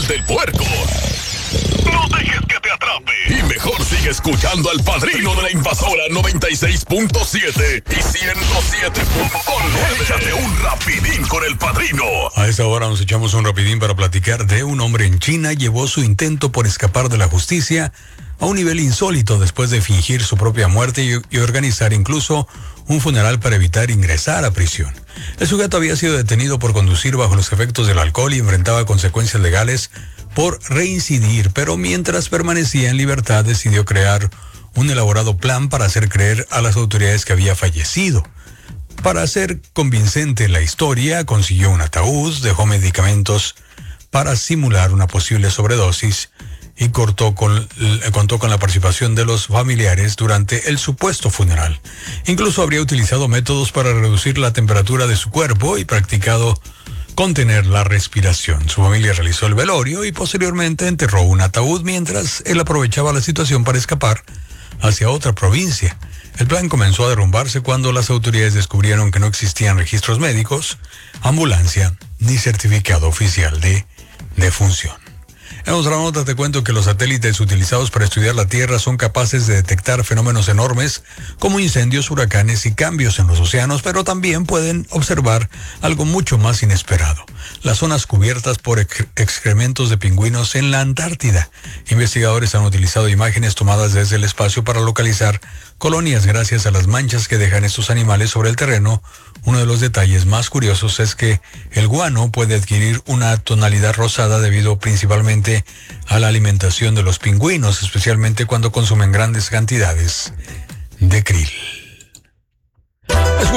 miel del puerco. No dejes que te atrape. Y mejor sigue escuchando al Padrino de la Invasora 96.7 y 107.9. Échate un rapidín con el Padrino. A esta hora nos echamos un rapidín para platicar de un hombre en China. Llevó su intento por escapar de la justicia a un nivel insólito después de fingir su propia muerte y organizar incluso un funeral para evitar ingresar a prisión. El sujeto había sido detenido por conducir bajo los efectos del alcohol y enfrentaba consecuencias legales por reincidir, pero mientras permanecía en libertad decidió crear un elaborado plan para hacer creer a las autoridades que había fallecido. Para hacer convincente la historia, consiguió un ataúd, dejó medicamentos para simular una posible sobredosis y contó con la participación de los familiares durante el supuesto funeral. Incluso habría utilizado métodos para reducir la temperatura de su cuerpo y practicado contener la respiración. Su familia realizó el velorio y posteriormente enterró un ataúd mientras él aprovechaba la situación para escapar hacia otra provincia. El plan comenzó a derrumbarse cuando las autoridades descubrieron que no existían registros médicos, ambulancia ni certificado oficial de defunción. En otra nota te cuento que los satélites utilizados para estudiar la Tierra son capaces de detectar fenómenos enormes como incendios, huracanes y cambios en los océanos, pero también pueden observar algo mucho más inesperado: las zonas cubiertas por excrementos de pingüinos en la Antártida. Investigadores han utilizado imágenes tomadas desde el espacio para localizar colonias gracias a las manchas que dejan estos animales sobre el terreno. Uno de los detalles más curiosos es que el guano puede adquirir una tonalidad rosada debido principalmente a la alimentación de los pingüinos, especialmente cuando consumen grandes cantidades de krill.